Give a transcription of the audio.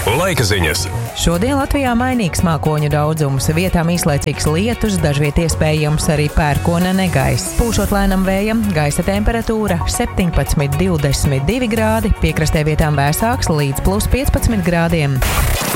Laika ziņas. Šodien Latvijā mainīgs mākoņu daudzums, vietām īslaicīgs lietus, dažviet iespējams arī pērkona negaiss. Pūšot lēnam vējam, gaisa temperatūra 17–22 grādi, piekrastē vietām vēsāks līdz +15 grādiem.